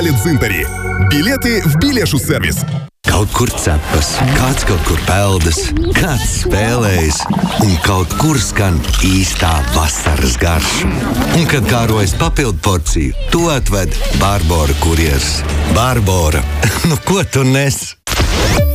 Дзинтари. Билеты в билеšu-сервис. Kaut kur cepas, kāds kaut kur peldas, kāds spēlējas, un kaut kur skan īstā vasaras garša. Un, kad kārojas papildu porciju, to atved Barbora kurjers. Barbora, nu ko tu nes?